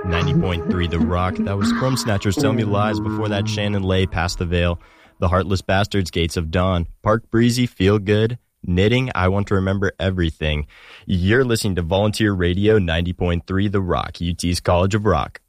90.3 The Rock. That was Chrome Snatchers, Tell Me Lies. Before that, Shannon Lay, Past the Veil. The Heartless Bastards, Gates of Dawn. Park Breezy, Feel Good. Knitting, I Want to Remember Everything. You're listening to Volunteer Radio 90.3 The Rock, UT's College of Rock.